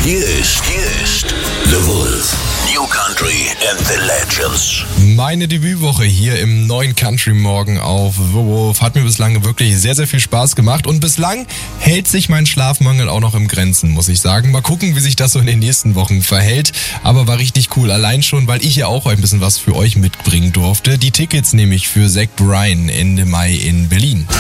Hier ist The Wolf. New Country and the Legends. Meine Debütwoche hier im neuen Country Morgen auf The Wolf hat mir bislang wirklich sehr, sehr viel Spaß gemacht und bislang hält sich mein Schlafmangel auch noch im Grenzen, muss ich sagen. Mal gucken, wie sich das so in den nächsten Wochen verhält, aber war richtig cool, allein schon, weil ich ja auch ein bisschen was für euch mitbringen durfte. Die Tickets nämlich für Zach Bryan Ende Mai in Berlin.